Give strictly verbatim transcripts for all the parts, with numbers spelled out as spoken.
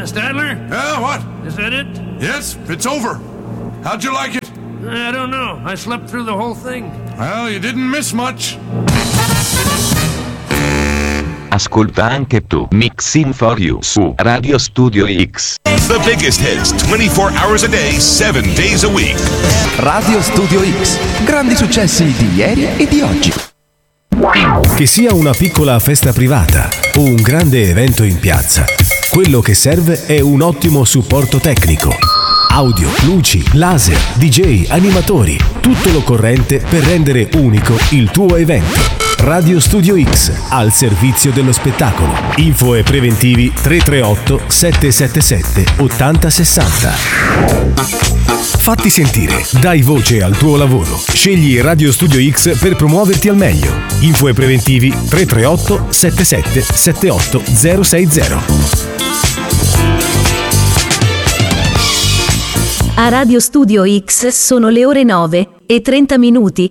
Stadler? Yeah, what? Is that it? Yes, it's over. How'd you like it? I don't know. I slept through the whole thing. Well, you didn't miss much. Ascolta anche tu Mixing for You su Radio Studio X. The biggest hits twenty-four hours a day, seven days a week. Radio Studio X. Grandi successi di ieri e di oggi. Che sia una piccola festa privata o un grande evento in piazza, quello che serve è un ottimo supporto tecnico. Audio, luci, laser, D J, animatori, tutto l'occorrente per rendere unico il tuo evento. Radio Studio X, al servizio dello spettacolo. Info e preventivi tre tre otto sette sette sette otto zero sei zero. Fatti sentire, dai voce al tuo lavoro. Scegli Radio Studio X per promuoverti al meglio. Info e preventivi tre tre otto sette sette sette otto zero sei zero. A Radio Studio X sono le ore nove e trenta minuti.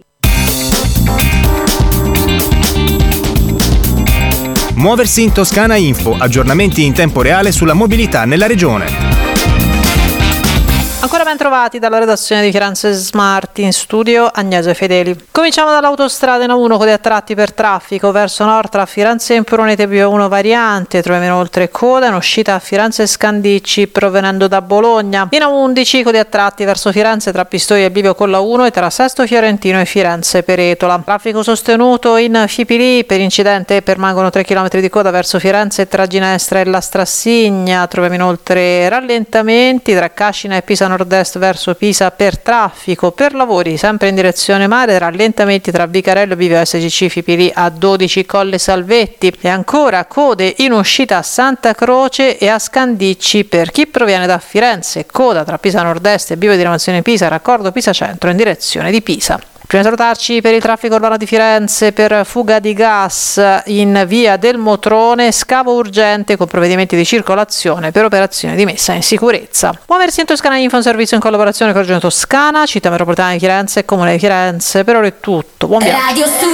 Muoversi in Toscana Info, aggiornamenti in tempo reale sulla mobilità nella regione. Ancora ben trovati dalla redazione di Firenze Smart, in studio Agnese Fedeli. Cominciamo dall'autostrada N uno con dei attratti per traffico verso nord tra Firenze e Imperonete P uno variante, troviamo inoltre coda in uscita a Firenze Scandicci provenendo da Bologna. In A undici con dei attratti verso Firenze tra Pistoia e Bivio con la uno e tra Sesto Fiorentino e Firenze Peretola. Traffico sostenuto in Fipili, per incidente permangono tre chilometri di coda verso Firenze tra Ginestra e la Strassigna, troviamo inoltre rallentamenti tra Cascina e Pisa nord-est verso Pisa per traffico. Per lavori sempre in direzione mare, rallentamenti tra Vicarello e Bivio S G C Fipili A dodici Colle Salvetti e ancora code in uscita a Santa Croce e a Scandicci per chi proviene da Firenze, coda tra Pisa nord-est e Bivio di Diramazione Pisa, raccordo Pisa Centro in direzione di Pisa. Prima di salutarci, per il traffico urbano di Firenze, per fuga di gas in via del Motrone, scavo urgente con provvedimenti di circolazione per operazioni di messa in sicurezza. Muoversi in Toscana Info, un servizio in collaborazione con Regione Toscana, Città Metropolitana di Firenze e Comune di Firenze. Per ora è tutto. Buon viaggio.